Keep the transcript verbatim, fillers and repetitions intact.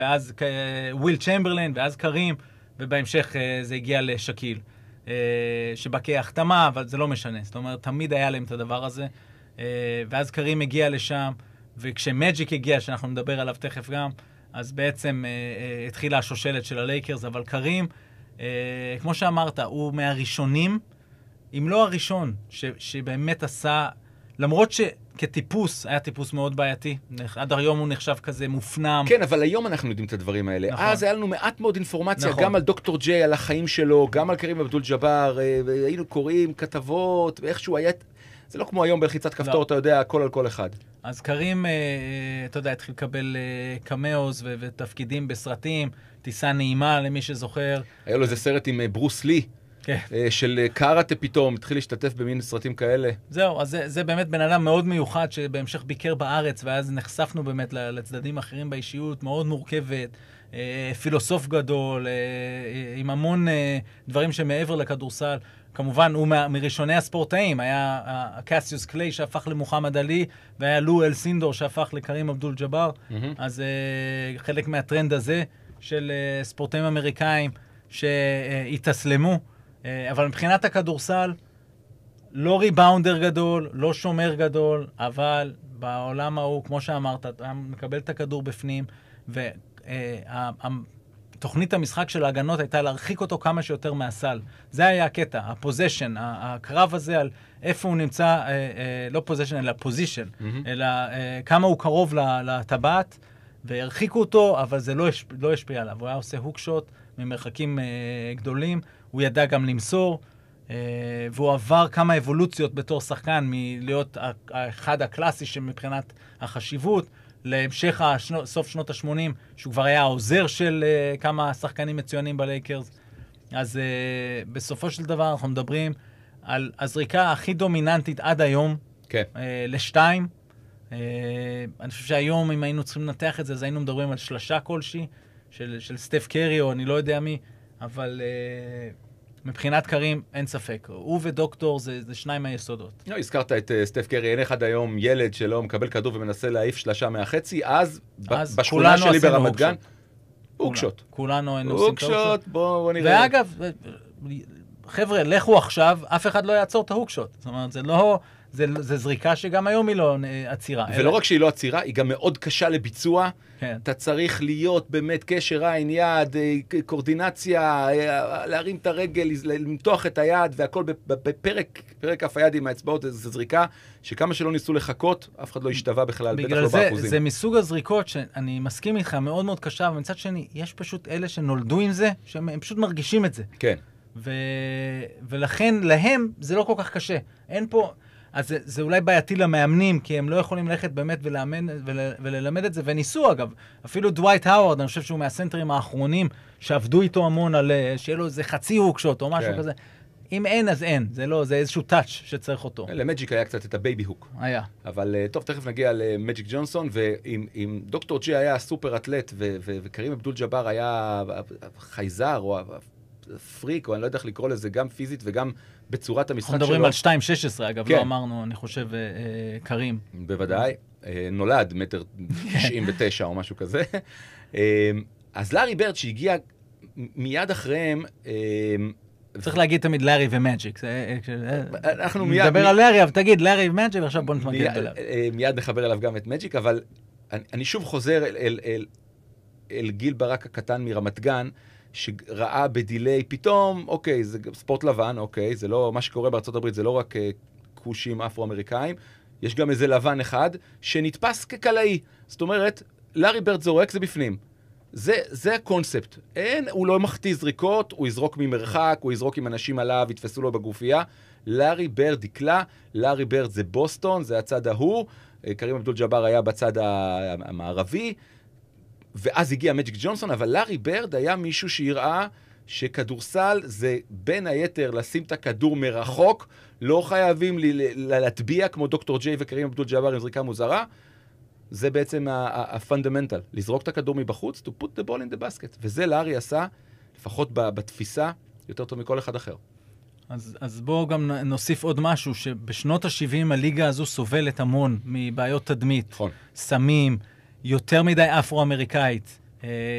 ואז וויל צ'מברלין, ואז קרים, ובהמשך זה הגיע לשקיל. שבא כהחתמה, אבל זה לא משנה. זאת אומרת, תמיד היה להם את הדבר הזה. ואז קרים הגיע לשם, וכשמג'יק הגיע, שאנחנו נדבר עליו תכף גם, אז בעצם התחילה השושלת של הלייקרס, אבל קרים, כמו שאמרת, הוא מהראשונים, אם לא הראשון, ש, שבאמת עשה, למרות שכטיפוס, היה טיפוס מאוד בעייתי, עד היום הוא נחשב כזה מופנם. כן, אבל היום אנחנו יודעים את הדברים האלה. נכון. אז היה לנו מעט מאוד אינפורמציה, נכון. גם על דוקטור ג'יי, על החיים שלו, גם על קרים אבדול ג'אבר, והיינו קוראים כתבות, ואיכשהו היה, זה לא כמו היום בלחיצת כפתור, לא. אתה יודע, הכל על כל אחד. אז קרים, אתה יודע, התחיל לקבל קמאוס ו- ותפקידים בסרטים, טיסה נעימה למי שזוכר. היה לו איזה סרט עם ברוס לי, כן. של קראטה פתאום, התחיל להשתתף במין סרטים כאלה. זהו, אז זה, זה באמת בן אדם מאוד מיוחד שבהמשך ביקר בארץ, ואז נחשפנו באמת לצדדים אחרים באישיות, מאוד מורכבת, פילוסוף גדול, עם המון דברים שמעבר לכדורסל. כמובן, הוא מראשוני הספורטאים, היה קסיוס קליי שהפך למוחמד עלי, והיה לו אל סינדור שהפך לקרים אבדול ג'אבר, mm-hmm. אז חלק מהטרנד הזה של ספורטאים אמריקאים שהתאסלמו, אבל מבחינת הכדורסל, לא ריבאונדר גדול, לא שומר גדול, אבל בעולם ההוא, כמו שאמרת, אתה מקבל את הכדור בפנים, ותוכנית המשחק של ההגנות הייתה להרחיק אותו כמה שיותר מהסל. זה היה הקטע, הפוזיישן, הקרב הזה על איפה הוא נמצא, לא פוזיישן, אלא פוזיישן, אלא כמה הוא קרוב לטבעת, והרחיקו אותו, אבל זה לא השפיע עליו. הוא היה עושה הוקשוט ממרחקים גדולים, הוא ידע גם למסור, והוא עבר כמה אבולוציות בתור שחקן, מלהיות האחד הקלאסי שמבחינת החשיבות, להמשך השנו, סוף שנות ה-שמונים, שהוא כבר היה העוזר של uh, כמה שחקנים מצוינים בלייקרס. אז uh, בסופו של דבר אנחנו מדברים על הזריקה הכי דומיננטית עד היום, כן. uh, לשתיים. Uh, אני חושב שהיום, אם היינו צריכים לנתח את זה, אז היינו מדברים על שלשה כלשהי, של, של סטף קרי או אני לא יודע מי, אבל uh, מבחינת קרים אין ספק. הוא ודוקטור זה, זה שניים מהיסודות. לא, הזכרת את uh, סטף קרי, אין אחד היום ילד שלא מקבל כדור ומנסה להעיף שלשה מהחצי, אז, אז בשכונה שלי ברמת גן, הוקשוט. כולנו היינו עושים את ההוקשוט. הוקשוט, בואו נראה. ואגב, חבר'ה, לכו עכשיו, אף אחד לא יעצור את ההוקשוט. זאת אומרת, זה לא... זה, זה זריקה שגם היום היא לא עצירה. ולא אלא... רק שהיא לא עצירה, היא גם מאוד קשה לביצוע. כן. אתה צריך להיות באמת קשר עין יד, קורדינציה, להרים את הרגל, למתוח את היד, והכל בפרק, פרק אף היד עם האצבעות, זו זריקה שכמה שלא ניסו לחכות, אף אחד לא השתווה בכלל, בטח לא באחוזים. בגלל זה, זה מסוג הזריקות שאני מסכים איתך, מאוד מאוד קשה, ומצד שני, יש פשוט אלה שנולדו עם זה, שהם פשוט מרגישים את זה. כן. ו... ולכן, להם, זה לא כל כך קשה. אין פה... אז זה, זה אולי בעייתי למאמנים, כי הם לא יכולים ללכת באמת ולאמן, ול, וללמד את זה, וניסו אגב. אפילו דווייט האוורד, אני חושב שהוא מהסנטרים האחרונים, שעבדו איתו המון על שיהיה לו איזה חצי הוקשוט או משהו כן. כזה. אם אין, אז אין. זה לא, זה איזשהו טאץ' שצריך אותו. למג'יק היה קצת את הבייבי הוק. היה. אבל טוב, תכף נגיע למג'יק ג'ונסון, ואם דוקטור ג'י היה סופר אתלט, ו- ו- וקרים אבדול ג'אבר היה חייזר, או פריק, או אני לא יודע איך לקרוא לזה, גם פיזית וגם בצורת המשחק שלו. אנחנו מדברים על שתיים שש עשרה, אגב, לא אמרנו, אני חושב, קרים. בוודאי. נולד, מטר תשעים ותשע או משהו כזה. אז לארי ברד שהגיע מיד אחריהם... צריך להגיד תמיד לארי ומג'יק. אנחנו נדבר על לארי, אבל תגיד לארי ומג'יק, ועכשיו בוא נתמקד עליו. מיד נחבר עליו גם את מג'יק, אבל אני שוב חוזר אל גיל ברק הקטן מרמת גן, שראה בדילי, פתאום, אוקיי, זה ספורט לבן, אוקיי, זה לא, מה שקורה בארצות הברית זה לא רק כושים אפרו-אמריקאים, יש גם איזה לבן אחד שנתפס כקלעי. זאת אומרת, לארי ברד זורק, זה בפנים. זה, זה הקונספט. אין, הוא לא מחטיא זריקות, הוא יזרוק ממרחק, הוא יזרוק עם אנשים עליו, יתפסו לו בגופייה. לארי ברד יקלה, לארי ברד זה בוסטון, זה הצד ההוא, קרים אבדול ג'אבר היה בצד המערבי, ואז הגיע מג'יק ג'ונסון, אבל לארי ברד היה מישהו שיראה שכדורסל זה בין היתר לשים את הכדור מרחוק, לא חייבים להטביע כמו דוקטור ג'יי וקרים אבדול ג'אבר עם זריקה מוזרה, זה בעצם הפונדמנטל, לזרוק את הכדור מבחוץ, to put the ball in the basket, וזה לארי עשה, לפחות בתפיסה, יותר טוב מכל אחד אחר. אז, אז בואו גם נוסיף עוד משהו, שבשנות ה-שבעים הליגה הזו סובלת המון מבעיות תדמית, נכון. סמים, יותר מדי אפרו-אמריקאית,